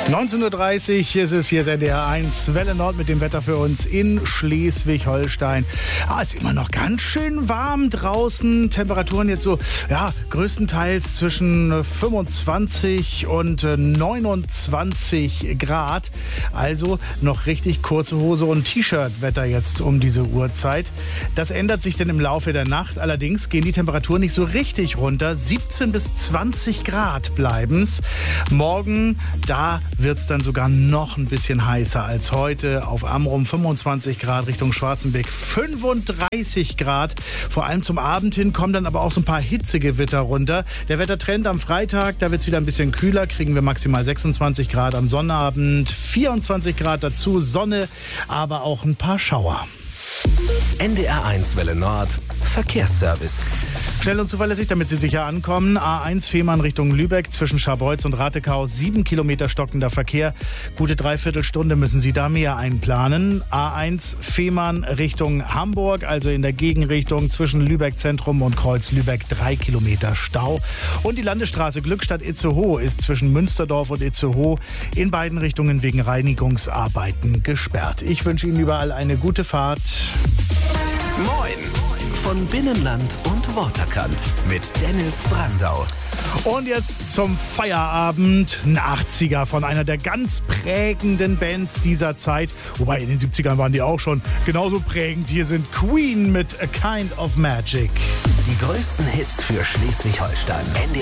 19:30 Uhr ist es hier NDR 1 Welle Nord mit dem Wetter für uns in Schleswig-Holstein. Ist immer noch ganz schön warm draußen. Temperaturen jetzt so, größtenteils zwischen 25 und 29 Grad. Also noch richtig kurze Hose und T-Shirt-Wetter jetzt um diese Uhrzeit. Das ändert sich dann im Laufe der Nacht. Allerdings gehen die Temperaturen nicht so richtig runter. 17 bis 20 Grad bleiben's. Morgen, da wird es dann sogar noch ein bisschen heißer als heute. Auf Amrum 25 Grad, Richtung Schwarzenbeck 35 Grad. Vor allem zum Abend hin kommen dann aber auch so ein paar Hitzegewitter runter. Der Wettertrend am Freitag, da wird es wieder ein bisschen kühler, kriegen wir maximal 26 Grad am Sonnabend, 24 Grad dazu, Sonne, aber auch ein paar Schauer. NDR 1 Welle Nord Verkehrsservice. Schnell und zuverlässig, damit Sie sicher ankommen. A1 Fehmarn Richtung Lübeck zwischen Scharbeutz und Ratekau. 7 Kilometer stockender Verkehr. Gute Dreiviertelstunde müssen Sie da mehr einplanen. A1 Fehmarn Richtung Hamburg, also in der Gegenrichtung zwischen Lübeck Zentrum und Kreuz Lübeck 3 Kilometer Stau. Und die Landesstraße Glückstadt-Itzehoe ist zwischen Münsterdorf und Itzehoe in beiden Richtungen wegen Reinigungsarbeiten gesperrt. Ich wünsche Ihnen überall eine gute Fahrt. Moin von Binnenland und Waterkant mit Dennis Brandau. Und jetzt zum Feierabend ein 80er von einer der ganz prägenden Bands dieser Zeit. Wobei in den 70ern waren die auch schon genauso prägend. Hier sind Queen mit A Kind of Magic. Die größten Hits für Schleswig-Holstein.